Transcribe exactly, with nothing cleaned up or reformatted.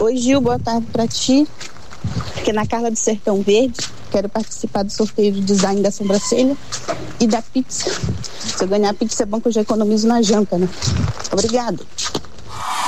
Oi, Gil, boa tarde pra ti. Aqui na Carla do Sertão Verde. Quero participar do sorteio de design da sobrancelha e da pizza. Se eu ganhar a pizza é bom que eu já economizo na janta, né? Obrigado.